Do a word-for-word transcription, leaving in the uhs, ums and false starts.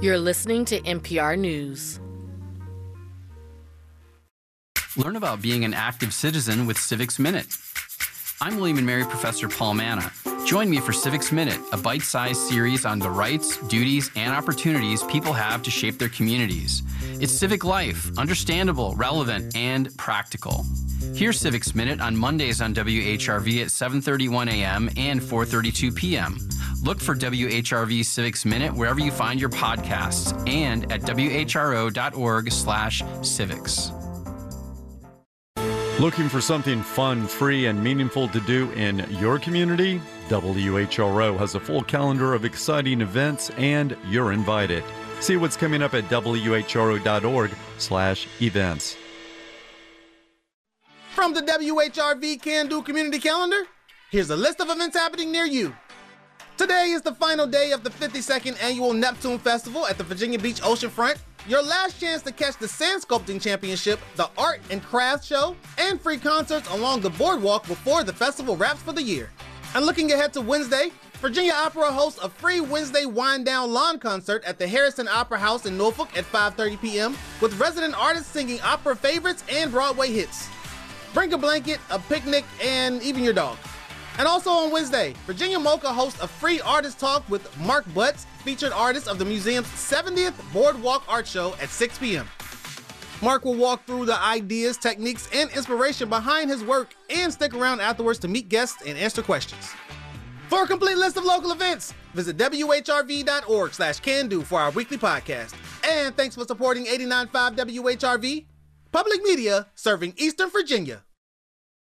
You're listening to N P R News. Learn about being an active citizen with Civics Minute. I'm William and Mary Professor Paul Manna. Join me for Civics Minute, a bite-sized series on the rights, duties, and opportunities people have to shape their communities. It's civic life, understandable, relevant, and practical. Hear Civics Minute on Mondays on W H R V at seven thirty-one a.m. and four thirty-two p.m. Look for W H R V Civics Minute wherever you find your podcasts and at W H R O dot org slash civics. Looking for something fun, free, and meaningful to do in your community? W H R O has a full calendar of exciting events, and you're invited. See what's coming up at W H R O dot org slash events. From the W H R V Can Do Community Calendar, here's a list of events happening near you. Today is the final day of the fifty-second Annual Neptune Festival at the Virginia Beach Oceanfront. Your last chance to catch the Sand Sculpting Championship, the Art and Crafts Show, and free concerts along the boardwalk before the festival wraps for the year. And looking ahead to Wednesday, Virginia Opera hosts a free Wednesday Wind Down Lawn concert at the Harrison Opera House in Norfolk at five thirty p.m. with resident artists singing opera favorites and Broadway hits. Bring a blanket, a picnic, and even your dog. And also on Wednesday, Virginia Mocha hosts a free artist talk with Mark Butts, featured artist of the museum's seventieth Boardwalk Art Show at six p.m. Mark will walk through the ideas, techniques, and inspiration behind his work and stick around afterwards to meet guests and answer questions. For a complete list of local events, visit W H R V dot org slash can do for our weekly podcast. And thanks for supporting eighty-nine point five W H R V, public media serving Eastern Virginia.